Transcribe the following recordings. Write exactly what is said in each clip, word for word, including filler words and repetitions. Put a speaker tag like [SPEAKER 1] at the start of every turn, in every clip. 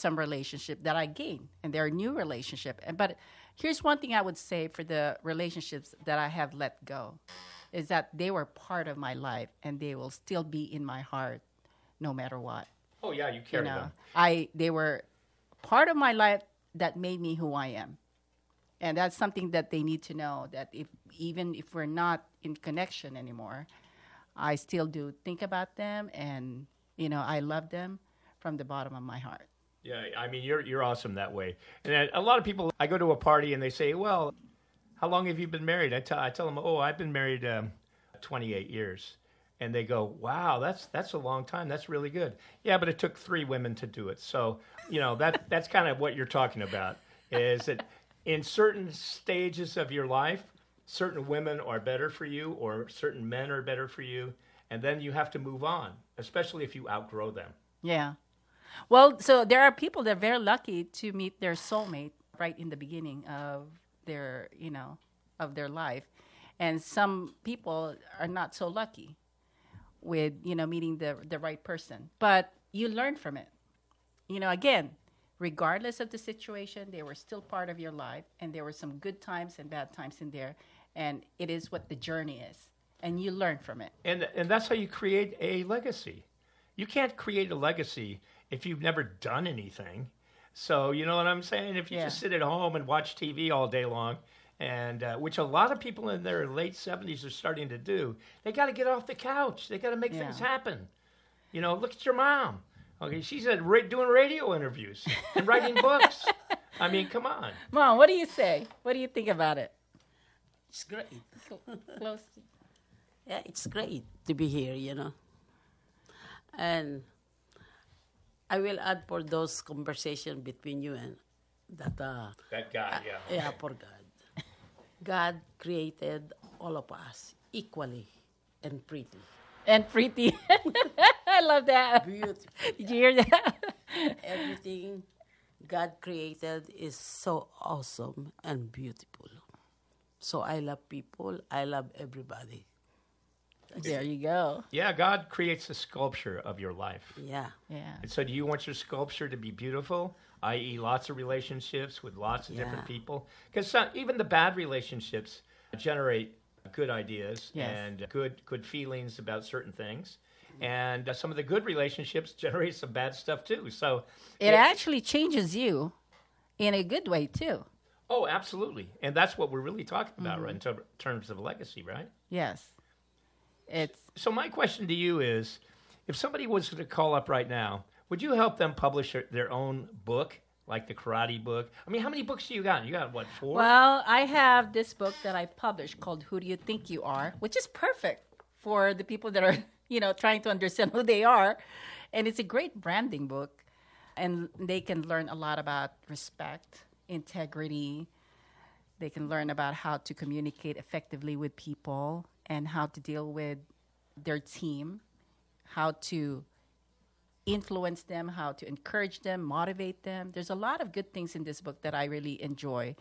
[SPEAKER 1] some relationship that I gained, and they're a new relationship. And but here's one thing I would say for the relationships that I have let go, is that they were part of my life, and they will still be in my heart, no matter what.
[SPEAKER 2] Oh yeah, you carry
[SPEAKER 1] You know,
[SPEAKER 2] them.
[SPEAKER 1] I they were part of my life that made me who I am, and that's something that they need to know. That if even if we're not in connection anymore, I still do think about them, and you know, I love them from the bottom of my heart.
[SPEAKER 2] Yeah, I mean, you're you're awesome that way. And a lot of people, I go to a party and they say, "Well, how long have you been married?" I tell I tell them, "Oh, I've been married um, twenty-eight years." And they go, "Wow, that's that's a long time. That's really good." Yeah, but it took three women to do it. So, you know, that that's kind of what you're talking about, is that in certain stages of your life, certain women are better for you or certain men are better for you, and then you have to move on, especially if you outgrow them.
[SPEAKER 1] Yeah. Well, so there are people that are very lucky to meet their soulmate right in the beginning of their, you know, of their life. And some people are not so lucky with, you know, meeting the the right person. But you learn from it. You know, again, regardless of the situation, they were still part of your life, and there were some good times and bad times in there, and it is what the journey is, and you learn from it.
[SPEAKER 2] And and that's how you create a legacy. You can't create a legacy if you've never done anything. So, you know what I'm saying? If you
[SPEAKER 1] Yeah.
[SPEAKER 2] just sit at home and watch T V all day long, and uh, which a lot of people in their late seventies are starting to do, they got to get off the couch. They got to make
[SPEAKER 1] Yeah.
[SPEAKER 2] things happen. You know, look at your mom. Okay, she's at ra- doing radio interviews and writing books. I mean, come on.
[SPEAKER 1] Mom, what do you say? What do you think about it?
[SPEAKER 3] It's great.
[SPEAKER 1] Close.
[SPEAKER 3] Yeah, it's great to be here, you know. And I will add for those conversation between you and that, uh,
[SPEAKER 2] That guy, yeah.
[SPEAKER 3] yeah, for God. God created all of us equally and pretty.
[SPEAKER 1] And pretty. I love that.
[SPEAKER 3] Beautiful.
[SPEAKER 1] Did you hear that?
[SPEAKER 3] Everything God created is so awesome and beautiful. So I love people. I love everybody.
[SPEAKER 1] There you go.
[SPEAKER 2] Yeah, God creates a sculpture of your life.
[SPEAKER 3] Yeah.
[SPEAKER 1] Yeah.
[SPEAKER 2] And so do you want your sculpture to be beautiful, that is lots of relationships with lots of different
[SPEAKER 3] Yeah.
[SPEAKER 2] people? Because even the bad relationships generate good ideas
[SPEAKER 1] Yes.
[SPEAKER 2] and good good feelings about certain things. And uh, some of the good relationships generate some bad stuff too. So
[SPEAKER 1] It actually changes you in a good way, too.
[SPEAKER 2] Oh, absolutely. And that's what we're really talking about, right, in ter- terms of legacy, right?
[SPEAKER 1] Yes. It's
[SPEAKER 2] So my question to you is, if somebody was to call up right now, would you help them publish their- their own book, like the karate book? I mean, how many books do you got? You got, what, four?
[SPEAKER 1] well, I have this book that I published called Who Do You Think You Are, which is perfect for the people that are, you know, trying to understand who they are. And it's a great branding book. And they can learn a lot about respect, integrity. They can learn about how to communicate effectively with people and how to deal with their team, how to influence them, how to encourage them, motivate them. There's a lot of good things in this book that I really enjoy.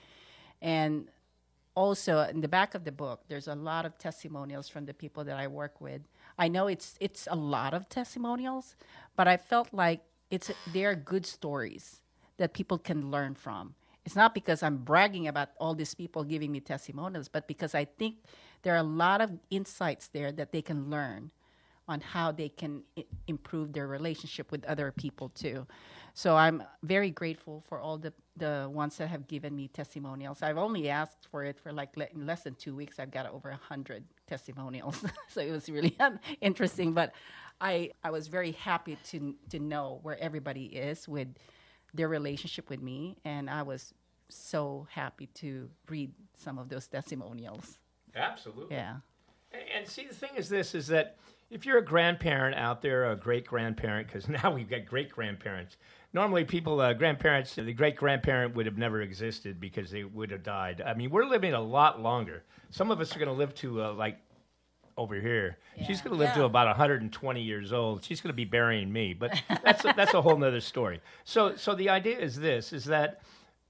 [SPEAKER 1] And also in the back of the book, there's a lot of testimonials from the people that I work with. I know it's it's a lot of testimonials, but I felt like it's they're good stories that people can learn from. It's not because I'm bragging about all these people giving me testimonials, but because I think there are a lot of insights there that they can learn on how they can I- improve their relationship with other people too. So I'm very grateful for all the, the ones that have given me testimonials. I've only asked for it for like le- in less than two weeks. I've got over a hundred testimonials. So it was really um, interesting, but I, I was very happy to, to know where everybody is with their relationship with me. And I was so happy to read some of those testimonials.
[SPEAKER 2] Absolutely.
[SPEAKER 1] Yeah.
[SPEAKER 2] And, and see, the thing is this, is that if you're a grandparent out there, a great-grandparent, because now we've got great-grandparents. Normally people, uh, grandparents, the great-grandparent would have never existed because they would have died. I mean, we're living a lot longer. Some of us are going to live to, uh, like, over here.
[SPEAKER 1] Yeah.
[SPEAKER 2] She's going to live to
[SPEAKER 3] Yeah.
[SPEAKER 2] about one hundred twenty years old. She's going to be burying me, but that's a, that's a whole nother story. So, so the idea is this, is that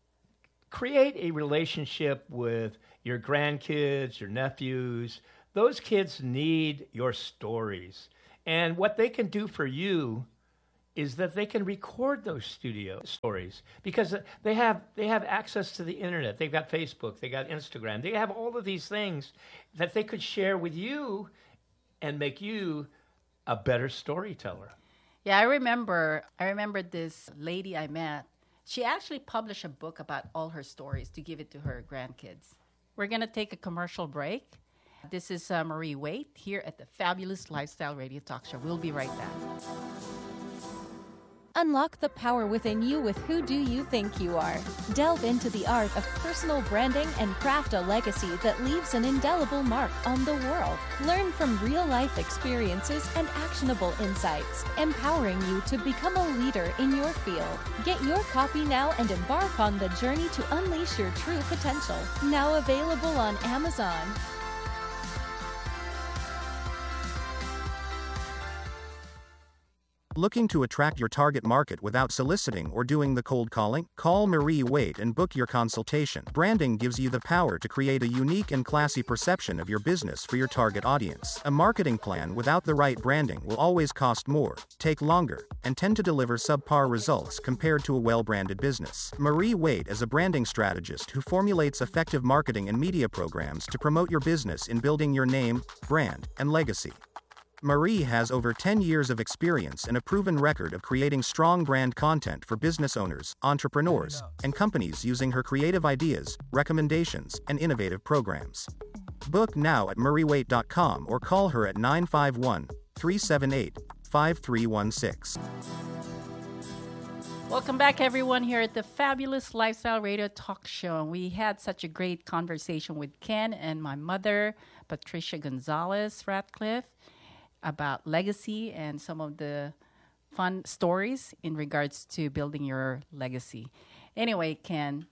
[SPEAKER 2] create a relationship with your grandkids, your nephews. Those kids need your stories. And what they can do for you is that they can record those studio stories because they have they have access to the internet. They've got Facebook, they got Instagram. They have all of these things that they could share with you and make you a better storyteller.
[SPEAKER 1] Yeah, I remember I remember this lady I met. She actually published a book about all her stories to give it to her grandkids. We're going to take a commercial break. This is uh, Marie Waite here at the Fabulous Lifestyle Radio Talk Show. We'll be right back.
[SPEAKER 4] Unlock the power within you with Who Do You Think You Are? Delve into the art of personal branding and craft a legacy that leaves an indelible mark on the world. Learn from real-life experiences and actionable insights, empowering you to become a leader in your field. Get your copy now and embark on the journey to unleash your true potential. Now available on Amazon.
[SPEAKER 5] Looking to attract your target market without soliciting or doing the cold calling? Call Marie Waite and book your consultation. Branding gives you the power to create a unique and classy perception of your business for your target audience. A marketing plan without the right branding will always cost more, take longer, and tend to deliver subpar results compared to a well-branded business. Marie Waite is a branding strategist who formulates effective marketing and media programs to promote your business in building your name, brand, and legacy. Marie has over ten years of experience and a proven record of creating strong brand content for business owners, entrepreneurs, and companies using her creative ideas, recommendations, and innovative programs. Book now at marie waite dot com or call her at nine five one, three seven eight, five three one six.
[SPEAKER 1] Welcome back, everyone, here at the Fabulous Lifestyle Radio Talk Show. We had such a great conversation with Ken and my mother, Patricia Gonzalez Ratcliffe, about legacy and some of the fun stories in regards to building your legacy. Anyway, Ken,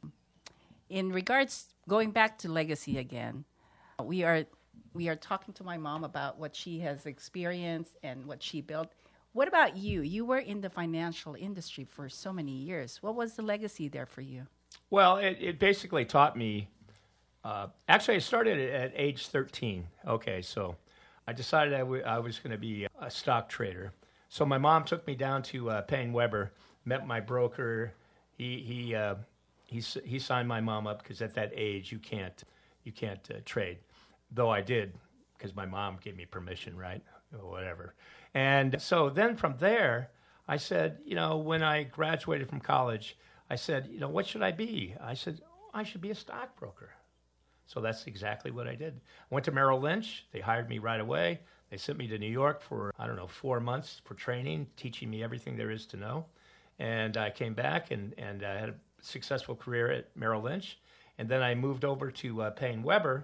[SPEAKER 1] in regards going back to legacy again, we are we are talking to my mom about what she has experienced and what she built. What about you? You were in the financial industry for so many years. What was the legacy there for you?
[SPEAKER 2] Well, it, it basically taught me. Uh, actually, I started at age thirteen. Okay, so I decided I, w- I was going to be a stock trader. So my mom took me down to uh, Payne Weber, met my broker. He he uh, he he signed my mom up because at that age you can't you can't uh, trade. Though I did because my mom gave me permission, right? Or whatever. And so then from there, I said, you know, when I graduated from college, I said, you know, what should I be? I said, I should be a stockbroker. So that's exactly what I did. I went to Merrill Lynch. They hired me right away. They sent me to New York for, I don't know, four months for training, teaching me everything there is to know. And I came back and, and I had a successful career at Merrill Lynch. And then I moved over to uh, Payne Weber.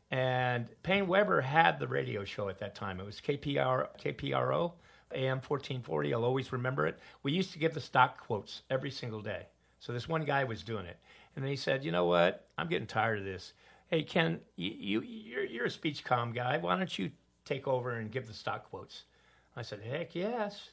[SPEAKER 2] And Payne Weber had the radio show at that time. It was K P R, K P R O, A M fourteen forty. I'll always remember it. We used to give the stock quotes every single day. So this one guy was doing it. And then he said, you know what? I'm getting tired of this. Hey, Ken, you, you, you're, you're a speech comm guy. Why don't you take over and give the stock quotes? I said, heck yes.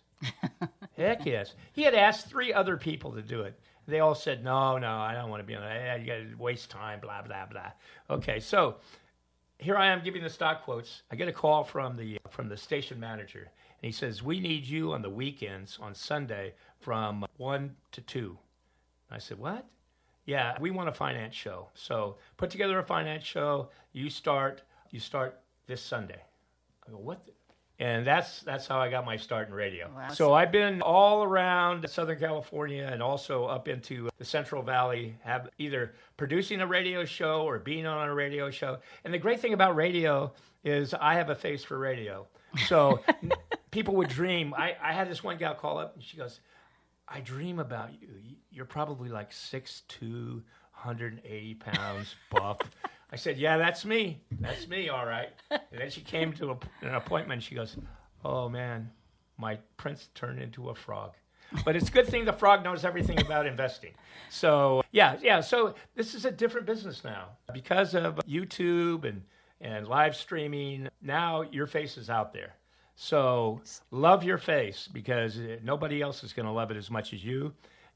[SPEAKER 2] Heck yes. He had asked three other people to do it. They all said, no, no, I don't want to be on that. You got to waste time, blah, blah, blah. Okay, so here I am giving the stock quotes. I get a call from the from the station manager, and he says, we need you on the weekends on Sunday from one to two. I said, what? Yeah, we want a finance show. So put together a finance show. You start you start this Sunday. I go, what? The? And that's that's how I got my start in radio. Wow. So I've been all around Southern California and also up into the Central Valley, have either producing a radio show or being on a radio show. And the great thing about radio is I have a face for radio. So people would dream. I, I had this one gal call up and she goes, I dream about you. You're probably like six two, one hundred eighty pounds, buff. I said, yeah, that's me. That's me, all right. And then she came to a, an appointment. She goes, oh, man, my prince turned into a frog. But it's a good thing the frog knows everything about investing. So, yeah, yeah. So this is a different business now. Because of YouTube and, and live streaming, now your face is out there. So love your face because nobody else is going to love it as much as you.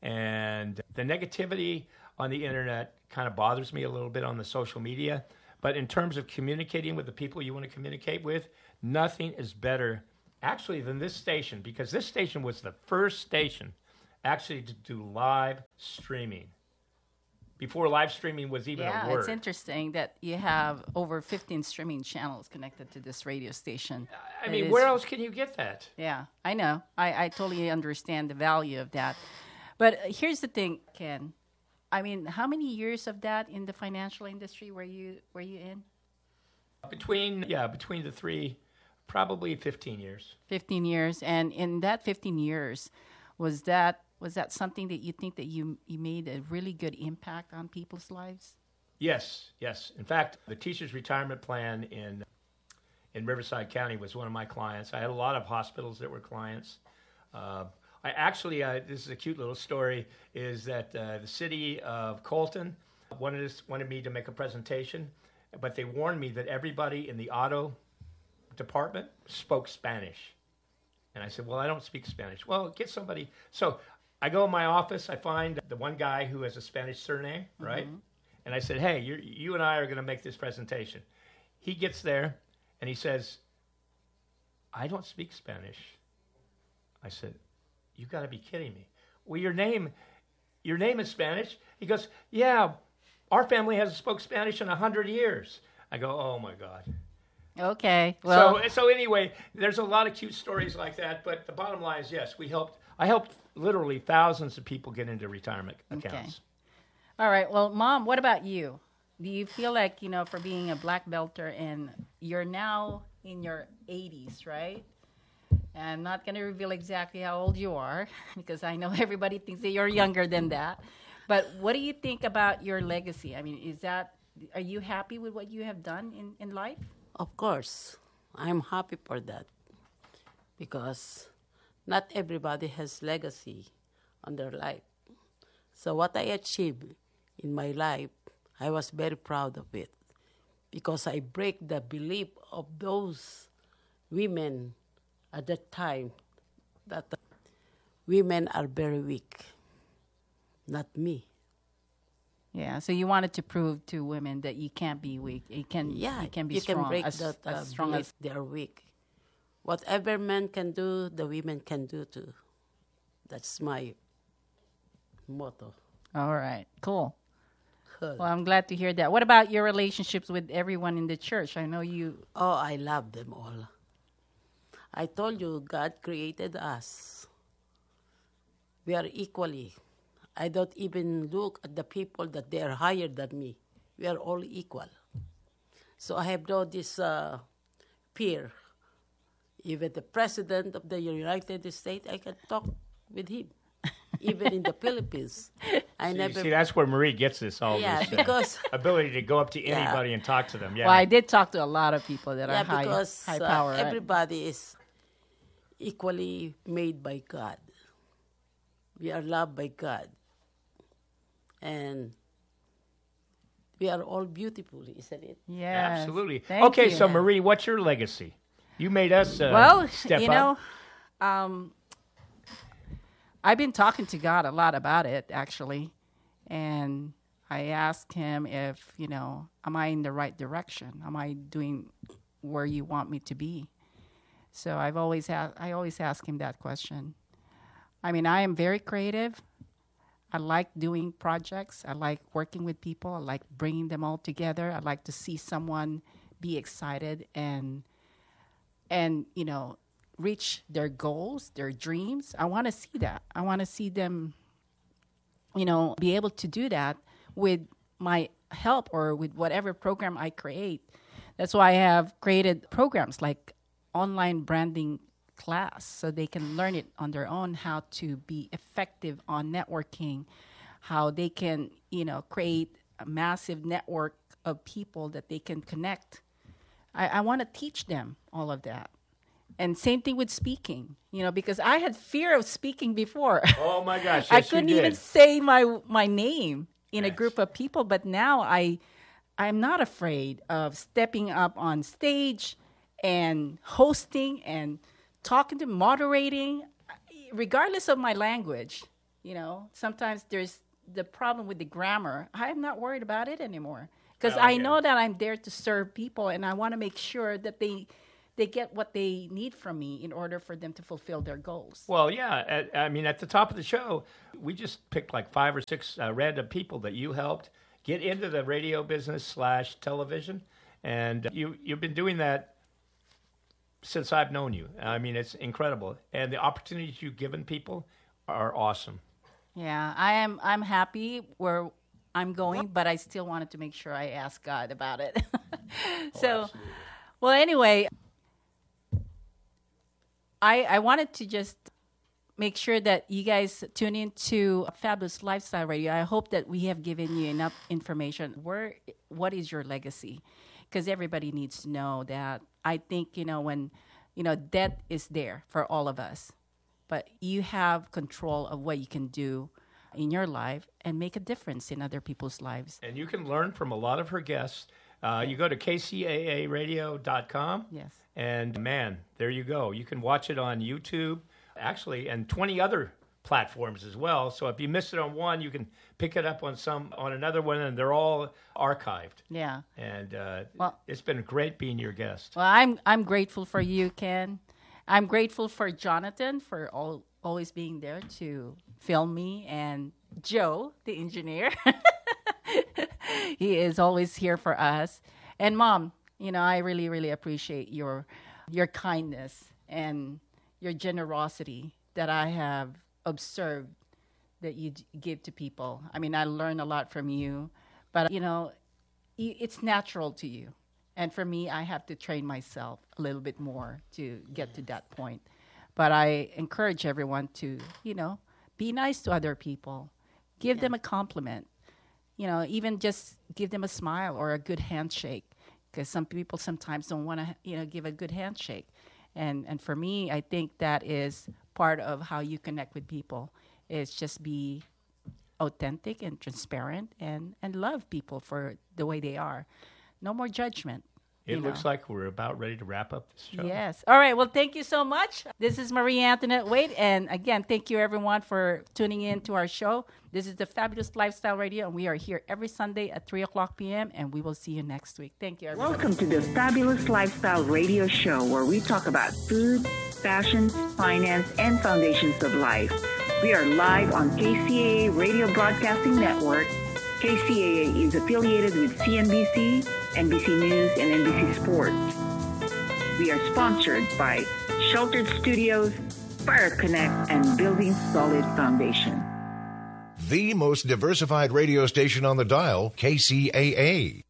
[SPEAKER 2] And the negativity on the internet kind of bothers me a little bit on the social media. But in terms of communicating with the people you want to communicate with, nothing is better actually than this station, because this station was the first station actually to do live streaming before live streaming was even
[SPEAKER 1] Yeah,
[SPEAKER 2] a word.
[SPEAKER 1] it's interesting that you have over fifteen streaming channels connected to this radio station.
[SPEAKER 2] I
[SPEAKER 1] It
[SPEAKER 2] mean,
[SPEAKER 1] is-
[SPEAKER 2] where else can you get that?
[SPEAKER 1] Yeah, I know. I, I totally understand the value of that. But uh, here's the thing, Ken. I mean, how many years of that in the financial industry were you were you in?
[SPEAKER 2] Between, yeah, between the three, probably fifteen years.
[SPEAKER 1] fifteen years. And in that fifteen years, was that was that something that you think that you you made a really good impact on people's lives?
[SPEAKER 2] Yes, yes. In fact, the teacher's retirement plan in in Riverside County was one of my clients. I had a lot of hospitals that were clients. Uh, I actually, uh, this is a cute little story, is that uh, the city of Colton wanted us, wanted me to make a presentation, but they warned me that everybody in the auto department spoke Spanish. And I said, well, I don't speak Spanish. Well, get somebody. So I go in my office, I find the one guy who has a Spanish surname, right? Mm-hmm. And I said, hey, you're, you and I are going to make this presentation. He gets there, and he says, I don't speak Spanish. I said, you got to be kidding me. Well, your name, your name is Spanish? He goes, yeah, our family hasn't spoke Spanish in a hundred years. I go, oh my God.
[SPEAKER 1] Okay. Well,
[SPEAKER 2] so, so anyway, there's a lot of cute stories like that, but the bottom line is, yes, we helped, I helped literally thousands of people get into retirement accounts.
[SPEAKER 1] Okay. All right. Well, Mom, what about you? Do you feel like, you know, for being a black belter and you're now in your eighties, right? I'm not going to reveal exactly how old you are because I know everybody thinks that you're younger than that. But what do you think about your legacy? I mean, is that, are you happy with what you have done in, in life?
[SPEAKER 3] Of course, I'm happy for that because not everybody has legacy on their life. So what I achieved in my life, I was very proud of it because I break the belief of those women at that time that women are very weak, not me.
[SPEAKER 1] Yeah, so you wanted to prove to women that you can't be weak. You can,
[SPEAKER 3] Yeah,
[SPEAKER 1] you can be
[SPEAKER 3] you
[SPEAKER 1] strong.
[SPEAKER 3] can break
[SPEAKER 1] as,
[SPEAKER 3] that uh,
[SPEAKER 1] as strong
[SPEAKER 3] belief
[SPEAKER 1] as
[SPEAKER 3] they are weak. Whatever men can do, the women can do too. That's my motto.
[SPEAKER 1] All right, cool.
[SPEAKER 3] Cool.
[SPEAKER 1] Well, I'm glad to hear that. What about your relationships with everyone in the church? I know you.
[SPEAKER 3] Oh, I love them all. I told you, God created us. We are equally. I don't even look at the people that they are higher than me. We are all equal. So I have no this uh, fear. Even the president of the United States, I can talk with him. Even in the Philippines, I
[SPEAKER 2] See,
[SPEAKER 3] never.
[SPEAKER 2] see, that's where Marie gets this, all
[SPEAKER 3] Yeah,
[SPEAKER 2] this uh,
[SPEAKER 3] because-
[SPEAKER 2] ability to go up to
[SPEAKER 3] Yeah.
[SPEAKER 2] anybody and talk to them. Yeah.
[SPEAKER 1] Well, I did talk to a lot of people that
[SPEAKER 3] Yeah,
[SPEAKER 1] are high,
[SPEAKER 3] because
[SPEAKER 1] high
[SPEAKER 3] uh,
[SPEAKER 1] power. right?
[SPEAKER 3] everybody is equally made by God. We are loved by God. And we are all beautiful, isn't it?
[SPEAKER 1] Yes.
[SPEAKER 2] Absolutely.
[SPEAKER 1] Thank
[SPEAKER 2] Okay,
[SPEAKER 1] you.
[SPEAKER 2] so Marie, what's your legacy? You made us uh,
[SPEAKER 1] Well,
[SPEAKER 2] step
[SPEAKER 1] you
[SPEAKER 2] up.
[SPEAKER 1] know, um, I've been talking to God a lot about it, actually. And I asked him if, you know, am I in the right direction? Am I doing where you want me to be? So I've always ha- I always ask him that question. I mean, I am very creative. I like doing projects. I like working with people. I like bringing them all together. I like to see someone be excited and and you know reach their goals, their dreams. I want to see that. I want to see them, you know, be able to do that with my help or with whatever program I create. That's why I have created programs like online branding class so they can learn it on their own, how to be effective on networking, how they can, you know, create a massive network of people that they can connect. I, I want to teach them all of that. And same thing with speaking, you know, because I had fear of speaking before.
[SPEAKER 2] Oh my gosh, yes,
[SPEAKER 1] I
[SPEAKER 2] you
[SPEAKER 1] couldn't
[SPEAKER 2] did.
[SPEAKER 1] even say my my name in a
[SPEAKER 2] Yes.
[SPEAKER 1] group of people, but now I I'm not afraid of stepping up on stage and hosting and talking to moderating, regardless of my language. You know, sometimes there's the problem with the grammar. I'm not worried about it anymore because
[SPEAKER 2] Oh,
[SPEAKER 1] I
[SPEAKER 2] yeah.
[SPEAKER 1] know that I'm there to serve people, and I want to make sure that they they get what they need from me in order for them to fulfill their goals.
[SPEAKER 2] Well, yeah. At, I mean, at the top of the show, we just picked like five or six uh, random people that you helped get into the radio business slash television. And you, you've been doing that since I've known you. I mean, it's incredible. And the opportunities you've given people are awesome.
[SPEAKER 1] Yeah, I am. I'm happy where I'm going, but I still wanted to make sure I ask God about it. so,
[SPEAKER 2] oh,
[SPEAKER 1] well, anyway, I I wanted to just make sure that you guys tune into Fabulous Lifestyle Radio. I hope that we have given you enough information. Where, what is your legacy? Because everybody needs to know that. I think, you know, when, you know, death is there for all of us, but you have control of what you can do in your life and make a difference in other people's lives.
[SPEAKER 2] And you can learn from a lot of her guests. Uh, you go to K C A A radio dot com.
[SPEAKER 1] Yes.
[SPEAKER 2] And, man, there you go. You can watch it on YouTube, actually, and twenty other platforms as well. So if you miss it on one, you can pick it up on some on another one, and they're all archived.
[SPEAKER 1] Yeah.
[SPEAKER 2] And uh,
[SPEAKER 1] well,
[SPEAKER 2] it's been great being your guest.
[SPEAKER 1] Well, I'm I'm grateful for you, Ken. I'm grateful for Jonathan for all, always being there to film me, and Joe, the engineer. He is always here for us. And Mom, you know, I really, really appreciate your your kindness and your generosity that I have observed that you d- give to people. I mean, I learn a lot from you, but, you know, y- it's natural to you. And for me, I have to train myself a little bit more to get to that point. But I encourage everyone to, you know, be nice to other people. Give yeah. them a compliment. You know, even just give them a smile or a good handshake. Because some people sometimes don't want to, you know, give a good handshake. And and for me, I think that is part of how you connect with people, is just be authentic and transparent and, and love people for the way they are. No more judgment.
[SPEAKER 2] It looks know. like we're about ready to wrap up this show.
[SPEAKER 1] Yes. All right. Well, thank you so much. This is Marie Antoinette Wade. And again, thank you, everyone, for tuning in to our show. This is the Fabulous Lifestyle Radio, and we are here every Sunday at three o'clock p.m., and we will see you next week. Thank you, everyone.
[SPEAKER 6] Welcome to the Fabulous Lifestyle Radio Show, where we talk about food, fashion, finance, and foundations of life. We are live on K C A A Radio Broadcasting Network. K C A A is affiliated with C N B C, N B C News, and N B C Sports. We are sponsored by Sheltered Studios, Fire Connect, and Building Solid Foundation.
[SPEAKER 7] The most diversified radio station on the dial, K C A A.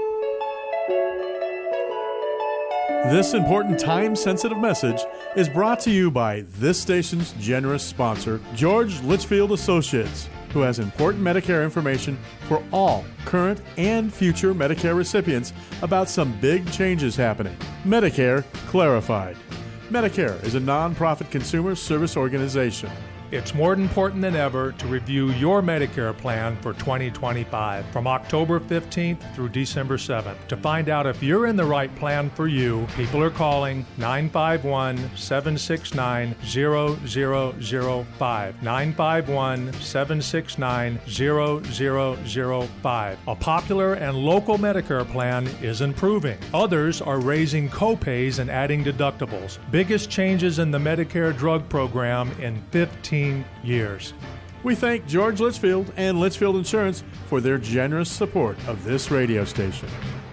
[SPEAKER 8] This important time-sensitive message is brought to you by this station's generous sponsor, George Litchfield Associates, who has important Medicare information for all current and future Medicare recipients about some big changes happening. Medicare Clarified. Medicare is a nonprofit consumer service organization.
[SPEAKER 9] It's more important than ever to review your Medicare plan for twenty twenty-five from October fifteenth through December seventh. To find out if you're in the right plan for you, people are calling nine five one, seven six nine, zero zero zero five. nine five one, seven six nine, zero zero zero five. A popular and local Medicare plan is improving. Others are raising copays and adding deductibles. Biggest changes in the Medicare drug program in fifteen years.
[SPEAKER 8] We thank George Litchfield and Litchfield Insurance for their generous support of this radio station.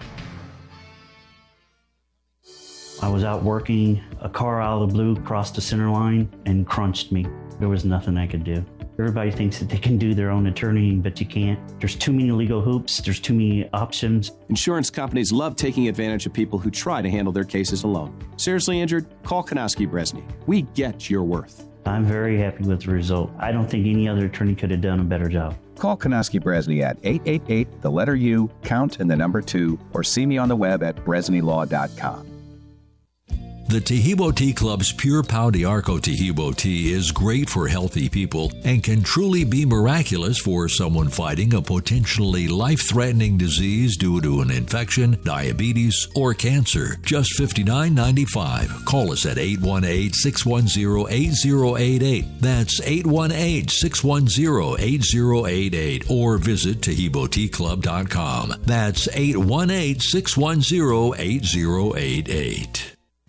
[SPEAKER 10] I was out working, a car out of the blue crossed the center line and crunched me. There was nothing I could do. Everybody thinks that they can do their own attorney, but you can't. There's too many legal hoops. There's too many options.
[SPEAKER 11] Insurance companies love taking advantage of people who try to handle their cases alone. Seriously injured? Call Konowski Bresney. We get your worth.
[SPEAKER 10] I'm very happy with the result. I don't think any other attorney could have done a better job.
[SPEAKER 12] Call Konowski Bresney at eight eight eight, the letter U, count and the number two, or see me on the web at bresney law dot com.
[SPEAKER 13] The Tahibo Tea Club's Pure Pau de Arco Tahibo tea is great for healthy people and can truly be miraculous for someone fighting a potentially life-threatening disease due to an infection, diabetes, or cancer. Just fifty-nine ninety-five. Call us at eight one eight, six one zero, eight zero eight eight. That's eight one eight, six one zero, eight zero eight eight. Or visit tahibo tea club dot com. That's eight one eight, six one zero, eight zero eight eight.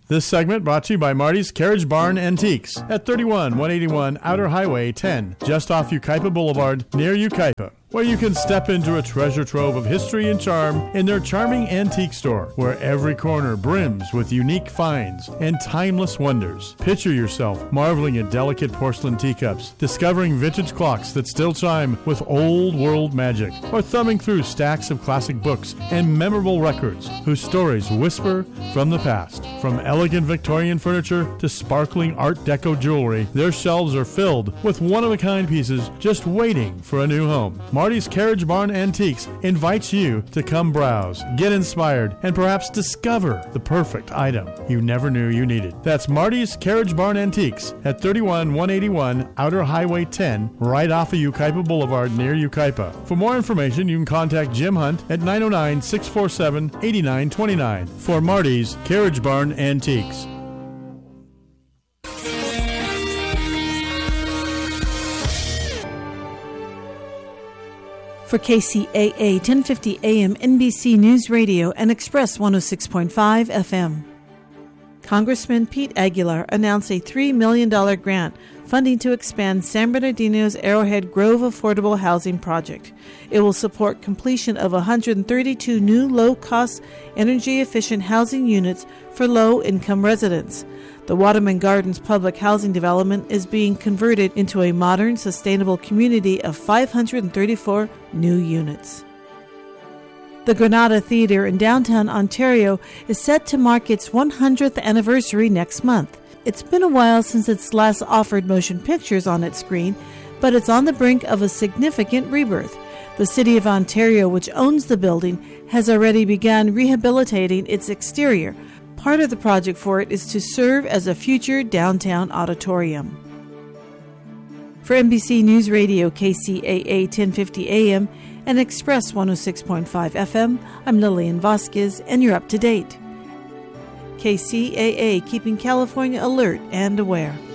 [SPEAKER 8] This segment brought to you by Marty's Carriage Barn Antiques at thirty-one one eighty-one Outer Highway ten, just off Yucaipa Boulevard, near Yucaipa, where you can step into a treasure trove of history and charm in their charming antique store, where every corner brims with unique finds and timeless wonders. Picture yourself marveling at delicate porcelain teacups, discovering vintage clocks that still chime with old-world magic, or thumbing through stacks of classic books and memorable records whose stories whisper from the past. From elegant Victorian furniture to sparkling Art Deco jewelry, their shelves are filled with one-of-a-kind pieces just waiting for a new home. Marty's Carriage Barn Antiques invites you to come browse, get inspired, and perhaps discover the perfect item you never knew you needed. That's Marty's Carriage Barn Antiques at thirty-one one eighty-one Outer Highway ten, right off of Yucaipa Boulevard near Yucaipa. For more information, you can contact Jim Hunt at nine oh nine, six four seven, eight nine two nine for Marty's Carriage Barn Antiques.
[SPEAKER 14] For K C A A ten fifty A M N B C News Radio and Express one oh six point five F M. Congressman Pete Aguilar announced a three million dollars grant funding to expand San Bernardino's Arrowhead Grove Affordable Housing Project. It will support completion of one hundred thirty-two new low-cost, energy-efficient housing units for low-income residents. The Waterman Gardens public housing development is being converted into a modern, sustainable community of five hundred thirty-four new units. The Granada Theatre in downtown Ontario is set to mark its one hundredth anniversary next month. It's been a while since it's last offered motion pictures on its screen, but it's on the brink of a significant rebirth. The City of Ontario, which owns the building, has already begun rehabilitating its exterior. Part of the project for it is to serve as a future downtown auditorium. For N B C News Radio, K C A A ten fifty A M and Express one oh six point five F M, I'm Lillian Vasquez, and you're up to date. K C A A, keeping California alert and aware.